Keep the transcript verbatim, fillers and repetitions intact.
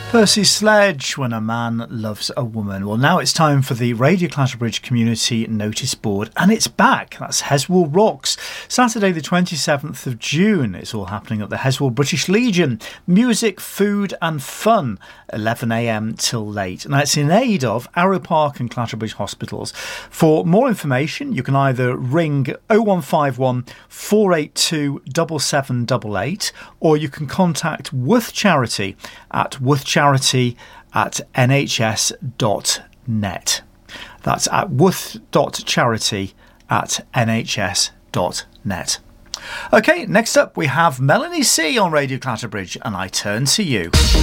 Percy Sledge, When a Man Loves a Woman. Well, now it's time for the Radio Clatterbridge Community Notice Board, and it's back. That's Heswall Rocks. Saturday the twenty-seventh of June. It's all happening at the Heswall British Legion. Music, food and fun, eleven a m till late. Now, it's in aid of Arrow Park and Clatterbridge Hospitals. For more information, you can either ring oh one five one, four eight two, seven seven eight eight, or you can contact Worth Charity at Worth Charity at n h s dot net. That's at worth dot charity at n h s dot net. OK, next up we have Melanie C on Radio Clatterbridge, and I turn to you.